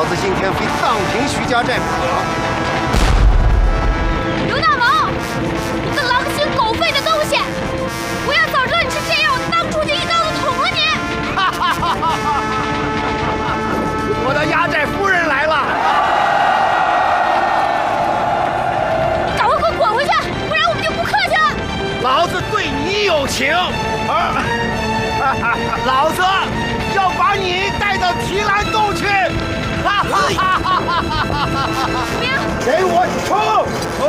子今天非荡平徐家寨不可！ 刘大王，你个狼心狗肺的东西！我要早知道你是这样，我当初就一刀子捅了你！ 哈哈哈哈哈！我的压寨夫人来了！ 赶快给我滚回去，不然我们就不客气了！ 老子对你有情，老子要把你带到提篮洞去！哈哈哈哈哈！ 明， 给我冲！